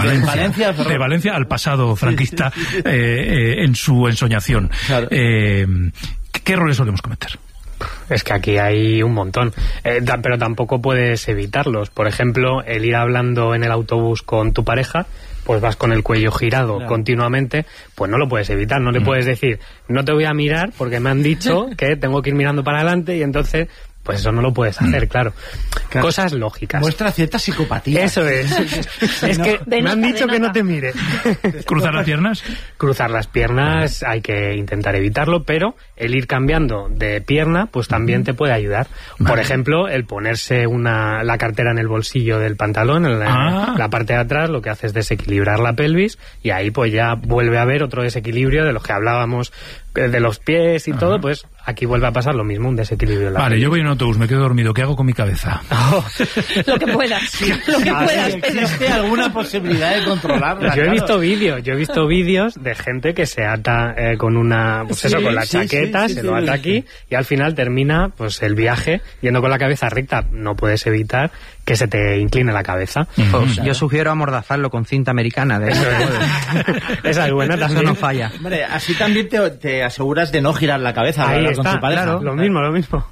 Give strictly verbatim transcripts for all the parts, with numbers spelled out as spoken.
Valencia, Valencia de Valencia al pasado franquista, sí, sí, sí. Eh, eh, en su ensoñación. Claro. Eh, ¿Qué errores solemos cometer? Es que aquí hay un montón, eh, pero tampoco puedes evitarlos. Por ejemplo, el ir hablando en el autobús con tu pareja, pues vas con el cuello girado claro. continuamente, pues no lo puedes evitar. No le mm. puedes decir, no te voy a mirar porque me han dicho que tengo que ir mirando para adelante, y entonces... pues eso no lo puedes hacer, claro. claro. Cosas lógicas. Muestra cierta psicopatía. Eso es. Es que de me nota, han dicho que no te mire. ¿Cruzar las piernas? Cruzar las piernas hay que intentar evitarlo, pero el ir cambiando de pierna, pues también te puede ayudar. Por vale. ejemplo, el ponerse una la cartera en el bolsillo del pantalón, en la, ah. la parte de atrás, lo que hace es desequilibrar la pelvis, y ahí pues ya vuelve a haber otro desequilibrio de los que hablábamos, de los pies y Ajá. todo, pues aquí vuelve a pasar lo mismo, un desequilibrio. Vale, pelvis. Yo voy en autobús, me quedo dormido, ¿qué hago con mi cabeza? Oh. Lo que puedas, lo que puedas. ¿Existe alguna posibilidad de controlarla? Yo he claro. visto vídeos, yo he visto vídeos de gente que se ata eh, con una, pues sí, eso, con la sí, chaqueta, sí, sí, se sí, lo ata sí. aquí, y al final termina pues el viaje yendo con la cabeza recta. No puedes evitar que se te incline la cabeza. Uh-huh. Pues, claro. Yo sugiero amordazarlo con cinta americana. De eso es. Esa es buena también. Eso no falla. Hombre, así también te, te aseguras de no girar la cabeza. Ahí está, con tu pareja. Claro, lo mismo, lo mismo.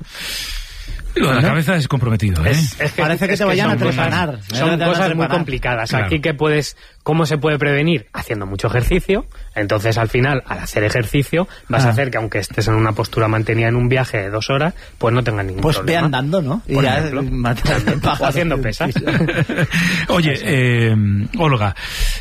Lo de la cabeza es comprometido, ¿eh? Es, es que, Parece que es te vayan a trepanar. trepanar. Son cosas trepanar. muy complicadas. Claro. Aquí que puedes, ¿cómo se puede prevenir? Haciendo mucho ejercicio. Entonces, al final, al hacer ejercicio, vas ah. a hacer que aunque estés en una postura mantenida en un viaje de dos horas, pues no tengas ningún pues problema. Pues ve andando, ¿no? Por ya ejemplo, o haciendo pesas. Oye, eh, Olga,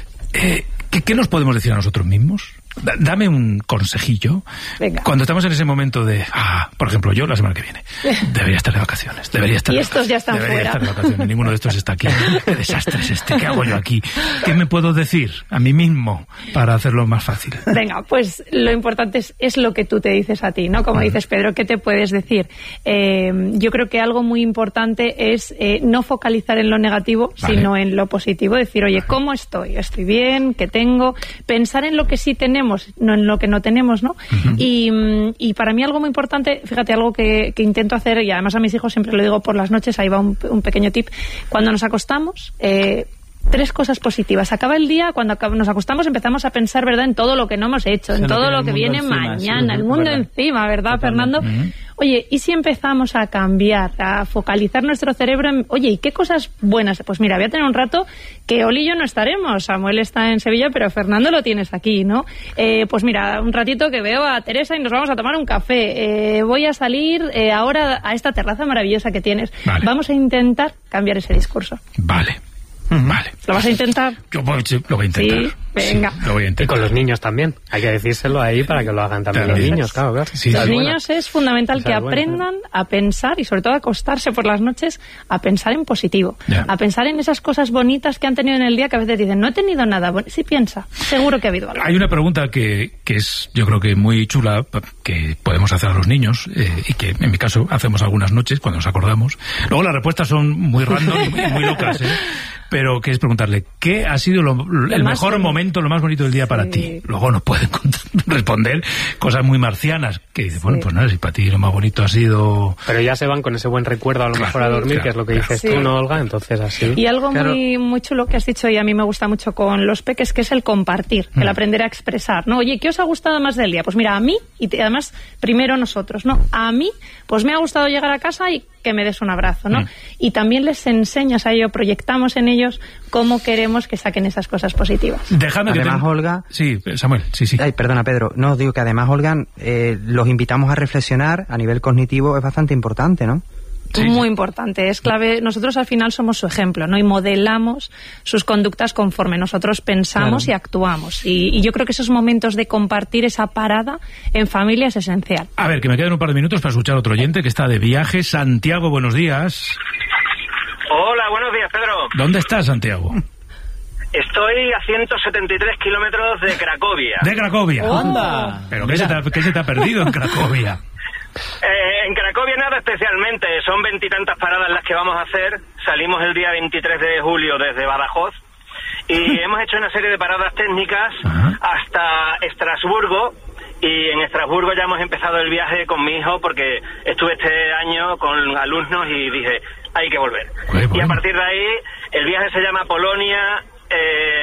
eh, ¿qué, ¿qué nos podemos decir a nosotros mismos? Dame un consejillo. Venga. Cuando estamos en ese momento de, ah, por ejemplo, yo la semana que viene debería estar de vacaciones, debería estar y de estos vacaciones, ya están debería fuera. estar de vacaciones, ninguno de estos está aquí. Qué desastre es este, ¿qué hago yo aquí? ¿Qué me puedo decir a mí mismo para hacerlo más fácil? Venga, pues lo importante es, es lo que tú te dices a ti, ¿no? Como uh-huh. dices, Pedro, ¿qué te puedes decir? Eh, yo creo que algo muy importante es eh, no focalizar en lo negativo, vale. sino en lo positivo. Decir, oye, vale. ¿cómo estoy? ¿Estoy bien? ¿Qué tengo? Pensar en lo que sí tenemos, no en lo que no tenemos, ¿no? Uh-huh. Y, y para mí algo muy importante, fíjate, algo que, que intento hacer, y además a mis hijos siempre lo digo por las noches, ahí va un, un pequeño tip, cuando nos acostamos, eh, tres cosas positivas. Acaba el día, cuando nos acostamos empezamos a pensar, ¿verdad?, en todo lo que no hemos hecho, en todo lo que viene encima, mañana, sí, el mundo ¿verdad? encima, ¿verdad, Totalmente. Fernando? Uh-huh. Oye, ¿y si empezamos a cambiar, a focalizar nuestro cerebro en, oye, ¿y qué cosas buenas? Pues mira, voy a tener un rato que Oli y yo no estaremos, Samuel está en Sevilla, pero Fernando lo tienes aquí, ¿no? Eh, pues mira, un ratito que veo a Teresa y nos vamos a tomar un café. Eh, voy a salir eh, ahora a esta terraza maravillosa que tienes. Vale. Vamos a intentar cambiar ese discurso. Vale. Vale. ¿Lo vas a intentar? Yo voy, sí, lo voy a intentar. Sí, venga. Sí, lo voy a intentar. Y con los niños también. Hay que decírselo ahí para que lo hagan también, también. los niños, claro, claro. Sí, los niños buena. es fundamental Esa que es aprendan buena. a pensar, y sobre todo a acostarse por las noches, a pensar en positivo. Ya. A pensar en esas cosas bonitas que han tenido en el día, que a veces dicen, no he tenido nada bueno. Sí, piensa. Seguro que ha habido algo. Hay una pregunta que, que es, yo creo que muy chula, que podemos hacer a los niños, eh, y que en mi caso hacemos algunas noches cuando nos acordamos. Luego las respuestas son muy random y muy, muy locas, ¿eh? Pero que es preguntarle, ¿qué ha sido lo, el, el mejor bonito. momento, lo más bonito del día sí. para ti? Luego nos pueden responder cosas muy marcianas, que dice, sí. bueno, pues nada, si para ti lo más bonito ha sido... Pero ya se van con ese buen recuerdo a lo claro, mejor a dormir, claro, que es lo que dices sí. tú, ¿no, Olga? Entonces así... Y algo claro. muy muy chulo que has dicho, y a mí me gusta mucho con los peques, que es el compartir, mm. el aprender a expresar, ¿no? Oye, ¿qué os ha gustado más del día? Pues mira, a mí, y te, además, primero nosotros, ¿no? A mí, pues me ha gustado llegar a casa y que me des un abrazo, ¿no? Mm. Y también les enseñas a ello, proyectamos en ellos cómo queremos que saquen esas cosas positivas. Déjame que además, te... Olga... Sí, Samuel, sí, sí. Ay, perdona, Pedro. No, digo que además, Olga, eh, los invitamos a reflexionar a nivel cognitivo, es bastante importante, ¿no? Sí. Muy importante, es clave. Nosotros al final somos su ejemplo, ¿no? Y modelamos sus conductas conforme nosotros pensamos claro. y actuamos. Y, y yo creo que esos momentos de compartir esa parada en familia es esencial. A ver, que me quedan un par de minutos para escuchar a otro oyente que está de viaje. Santiago, buenos días. Hola, buenos días, Pedro. ¿Dónde estás, Santiago? Estoy a ciento setenta y tres kilómetros de Cracovia. ¿De Cracovia? ¡Onda! ¿Pero qué se, te, qué se te ha perdido en Cracovia? Eh, en Cracovia nada especialmente, son veintitantas paradas las que vamos a hacer. Salimos el día veintitrés de julio desde Badajoz y hemos hecho una serie de paradas técnicas Ajá. hasta Estrasburgo, y en Estrasburgo ya hemos empezado el viaje con mi hijo porque estuve este año con alumnos y dije, hay que volver. Bueno. Y a partir de ahí el viaje se llama Polonia... Eh,